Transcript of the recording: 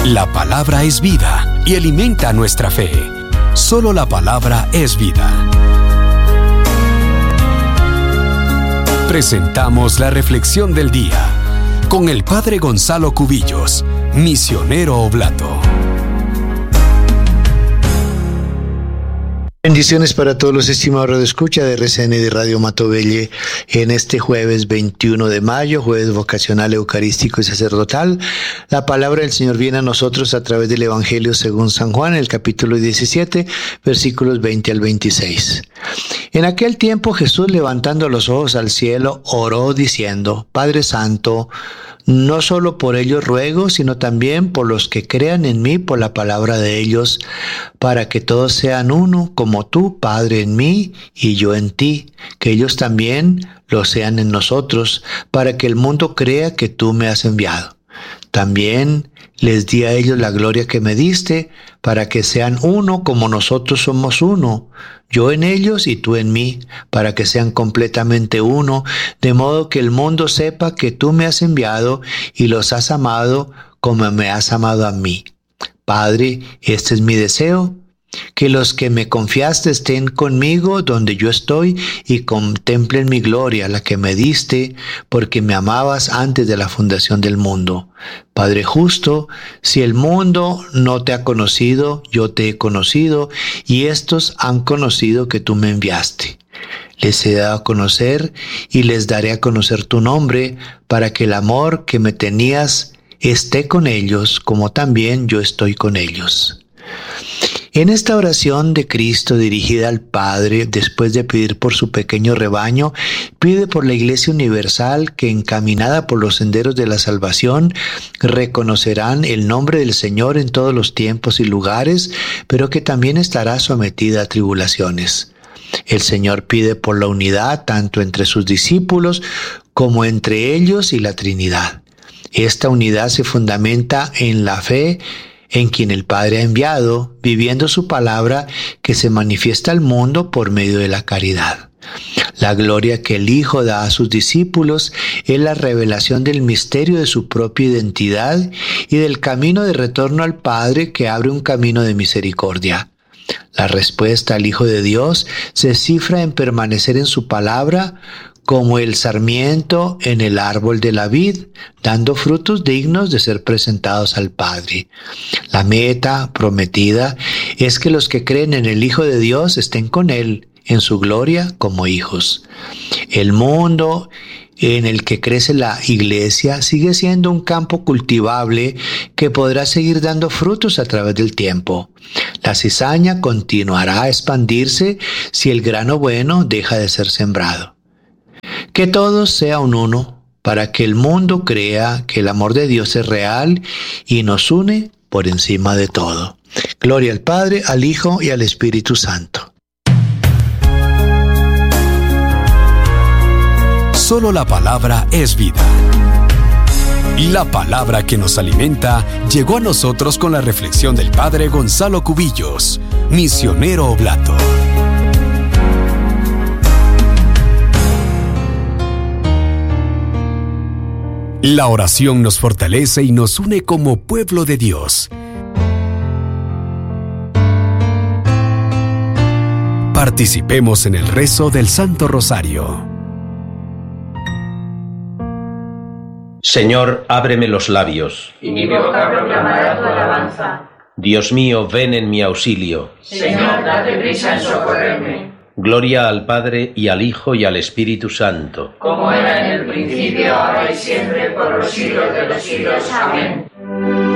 La palabra es vida y alimenta nuestra fe. Solo la palabra es vida. Presentamos la reflexión del día con el Padre Gonzalo Cubillos, misionero oblato. Bendiciones para todos los estimados radioescuchas de RCN de Radio Matovelle en este jueves 21 de mayo, jueves vocacional, eucarístico y sacerdotal. La palabra del Señor viene a nosotros a través del Evangelio según San Juan, el capítulo 17, versículos 20 al 26. En aquel tiempo Jesús, levantando los ojos al cielo, oró diciendo: Padre Santo, no solo por ellos ruego, sino también por los que crean en mí por la palabra de ellos, para que todos sean uno, como tú, Padre, en mí y yo en ti, que ellos también lo sean en nosotros, para que el mundo crea que tú me has enviado. También les di a ellos la gloria que me diste, para que sean uno como nosotros somos uno, yo en ellos y tú en mí, para que sean completamente uno, de modo que el mundo sepa que tú me has enviado y los has amado como me has amado a mí. Padre, este es mi deseo, que los que me confiaste estén conmigo donde yo estoy y contemplen mi gloria, la que me diste, porque me amabas antes de la fundación del mundo. Padre justo, si el mundo no te ha conocido, yo te he conocido, y estos han conocido que tú me enviaste. Les he dado a conocer y les daré a conocer tu nombre, para que el amor que me tenías esté con ellos, como también yo estoy con ellos. En esta oración de Cristo dirigida al Padre, después de pedir por su pequeño rebaño, pide por la Iglesia Universal que, encaminada por los senderos de la salvación, reconocerán el nombre del Señor en todos los tiempos y lugares, pero que también estará sometida a tribulaciones. El Señor pide por la unidad tanto entre sus discípulos como entre ellos y la Trinidad. Esta unidad se fundamenta en la fe en quien el Padre ha enviado, viviendo su palabra que se manifiesta al mundo por medio de la caridad. La gloria que el Hijo da a sus discípulos es la revelación del misterio de su propia identidad y del camino de retorno al Padre que abre un camino de misericordia. La respuesta al Hijo de Dios se cifra en permanecer en su palabra, como el sarmiento en el árbol de la vid, dando frutos dignos de ser presentados al Padre. La meta prometida es que los que creen en el Hijo de Dios estén con Él, en su gloria como hijos. El mundo en el que crece la Iglesia sigue siendo un campo cultivable que podrá seguir dando frutos a través del tiempo. La cizaña continuará a expandirse si el grano bueno deja de ser sembrado. Que todos sean uno, para que el mundo crea que el amor de Dios es real y nos une por encima de todo. Gloria al Padre, al Hijo y al Espíritu Santo. Solo la palabra es vida. La palabra que nos alimenta llegó a nosotros con la reflexión del Padre Gonzalo Cubillos, misionero oblato. La oración nos fortalece y nos une como pueblo de Dios. Participemos en el rezo del Santo Rosario. Señor, ábreme los labios, y mi boca proclamará tu alabanza. Dios mío, ven en mi auxilio. Señor, date prisa en socorrerme. Gloria al Padre, y al Hijo, y al Espíritu Santo. Como era en el principio, ahora y siempre, por los siglos de los siglos. Amén.